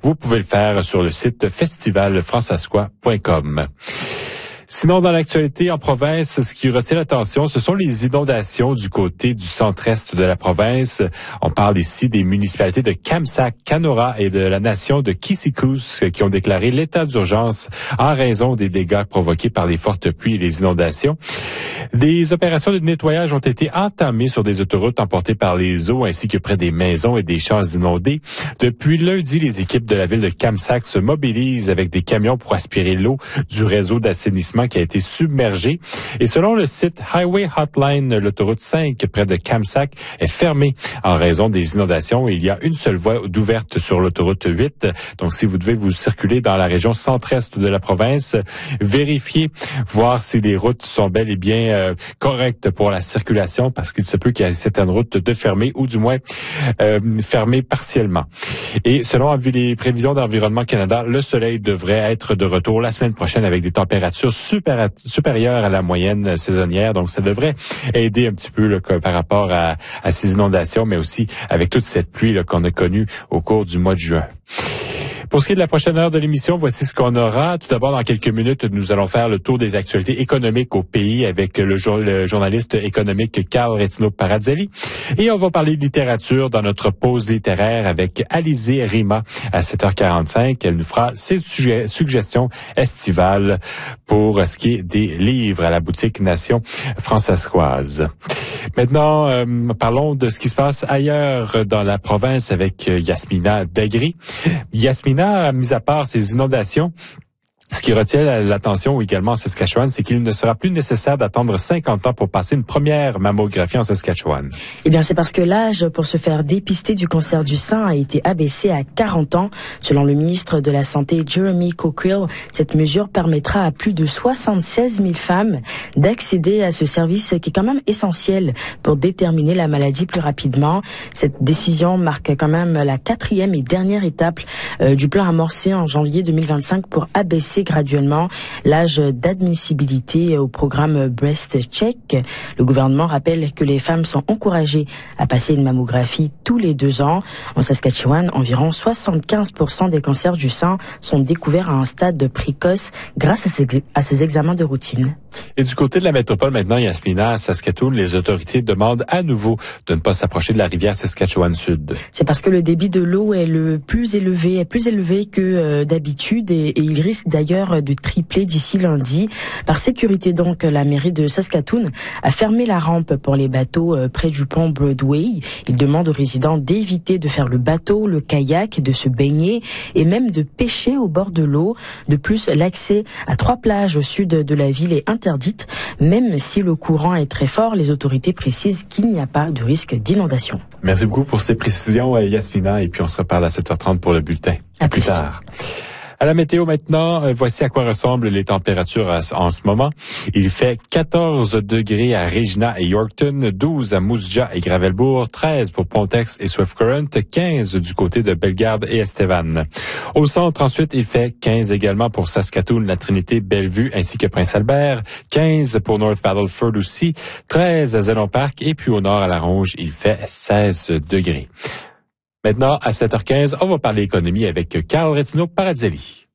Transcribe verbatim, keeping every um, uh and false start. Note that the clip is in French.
vous pouvez le faire sur le site festival francescois point com. Sinon, dans l'actualité en province, ce qui retient l'attention, ce sont les inondations du côté du centre-est de la province. On parle ici des municipalités de Kamsack, Canora et de la nation de Kissikous qui ont déclaré l'état d'urgence en raison des dégâts provoqués par les fortes pluies et les inondations. Des opérations de nettoyage ont été entamées sur des autoroutes emportées par les eaux ainsi que près des maisons et des champs inondés. Depuis lundi, les équipes de la ville de Kamsack se mobilisent avec des camions pour aspirer l'eau du réseau d'assainissement qui a été submergé. Et selon le site Highway Hotline, l'autoroute cinq près de Kamsack est fermée en raison des inondations. Il y a une seule voie d'ouverte sur l'autoroute huit. Donc, si vous devez vous circuler dans la région centre-est de la province, vérifiez, voir si les routes sont bel et bien euh, correctes pour la circulation parce qu'il se peut qu'il y ait certaines routes de fermées ou du moins euh, fermées partiellement. Et selon les prévisions d'Environnement Canada, le soleil devrait être de retour la semaine prochaine avec des températures super, supérieures à la moyenne saisonnière. Donc, ça devrait aider un petit peu là, par rapport à, à ces inondations, mais aussi avec toute cette pluie là, qu'on a connue au cours du mois de juin. Pour ce qui est de la prochaine heure de l'émission, voici ce qu'on aura. Tout d'abord, dans quelques minutes, nous allons faire le tour des actualités économiques au pays avec le, jour, le journaliste économique Carl Retino Paradzelli. Et on va parler de littérature dans notre pause littéraire avec Alizée Rima à sept heures quarante-cinq. Elle nous fera ses sujets, suggestions estivales pour ce qui est des livres à la boutique Nation francescoise. Maintenant, euh, parlons de ce qui se passe ailleurs dans la province avec Yasmina Dagri. Yasmina, mis à part ces inondations, ce qui retient l'attention également en Saskatchewan, c'est qu'il ne sera plus nécessaire d'attendre cinquante ans pour passer une première mammographie en Saskatchewan. Eh bien, c'est parce que l'âge pour se faire dépister du cancer du sein a été abaissé à quarante ans. Selon le ministre de la Santé, Jeremy Cockerill, cette mesure permettra à plus de soixante-seize mille femmes d'accéder à ce service qui est quand même essentiel pour déterminer la maladie plus rapidement. Cette décision marque quand même la quatrième et dernière étape euh, du plan amorcé en janvier deux mille vingt-cinq pour abaisser graduellement l'âge d'admissibilité au programme Breast Check. Le gouvernement rappelle que les femmes sont encouragées à passer une mammographie tous les deux ans. En Saskatchewan, environ soixante-quinze pour cent des cancers du sein sont découverts à un stade précoce grâce à ces, à ces examens de routine. Et du côté de la métropole maintenant, Yasmina, à Saskatoon, les autorités demandent à nouveau de ne pas s'approcher de la rivière Saskatchewan-Sud. C'est parce que le débit de l'eau est le plus élevé, est plus élevé que euh, d'habitude et, et il risque d'ailleurs de tripler d'ici lundi. Par sécurité donc, la mairie de Saskatoon a fermé la rampe pour les bateaux euh, près du pont Broadway. Il demande aux résidents d'éviter de faire le bateau, le kayak, de se baigner et même de pêcher au bord de l'eau. De plus, l'accès à trois plages au sud de la ville est interdite. Même si le courant est très fort, les autorités précisent qu'il n'y a pas de risque d'inondation. Merci beaucoup pour ces précisions, Yasmina, et puis on se reparle à sept heures trente pour le bulletin. À, à plus, plus tard. À la météo maintenant, voici à quoi ressemblent les températures en ce moment. Il fait quatorze degrés à Regina et Yorkton, douze à Moose Jaw et Gravelbourg, treize pour Pontex et Swift Current, quinze du côté de Bellegarde et Estevan. Au centre, ensuite, il fait quinze également pour Saskatoon, La Trinité, Bellevue ainsi que Prince-Albert, quinze pour North Battleford aussi, treize à Zénon Park et puis au nord à La Ronge, il fait seize degrés. Maintenant, à sept heures quinze, on va parler économie avec Carl Retino Paradzelli.